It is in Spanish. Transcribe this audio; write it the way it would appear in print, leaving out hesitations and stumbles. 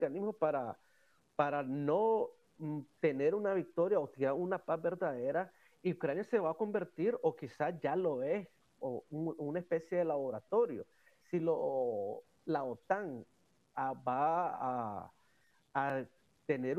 mecanismos para no tener una victoria o sea, una paz verdadera, y Ucrania se va a convertir, o quizás ya lo es, o una especie de laboratorio. Si la OTAN va a tener